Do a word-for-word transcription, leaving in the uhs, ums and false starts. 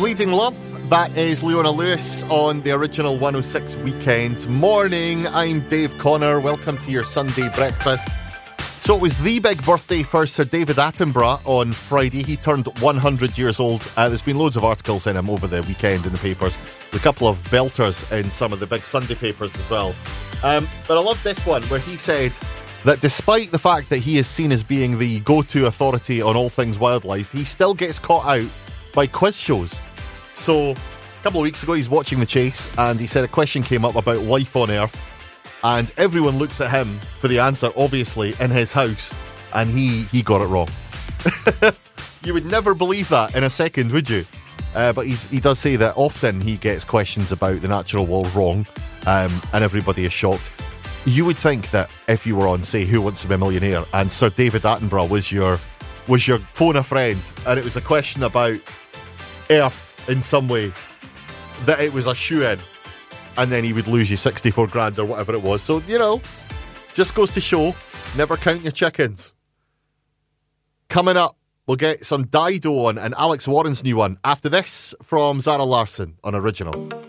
Bleeding Love, that is Leona Lewis on the original one oh six Weekend. Morning, I'm Dave Connor. Welcome to your Sunday breakfast. So it was the big birthday for Sir David Attenborough on Friday. He turned one hundred years old. Uh, there's been loads of articles in him over the weekend in the papers. A couple of belters in some of the big Sunday papers as well. Um, but I love this one where he said that despite the fact that he is seen as being the go-to authority on all things wildlife, he still gets caught out by quiz shows. So a couple of weeks ago he's watching The Chase and he said a question came up about life on Earth and everyone looks at him for the answer, obviously, in his house, and he, he got it wrong. You would never believe that in a second, would you? Uh, but he's, he does say that often he gets questions about the natural world wrong, um, and everybody is shocked. You would think that if you were on, say, Who Wants to Be a Millionaire, and Sir David Attenborough was your was your phone a friend, and it was a question about Earth in some way, that it was a shoe-in, and then he would lose you sixty-four grand or whatever it was. So, you know, just goes to show, never count your chickens. Coming up, we'll get some Dido on and Alex Warren's new one. After this, from Zara Larsson on Original.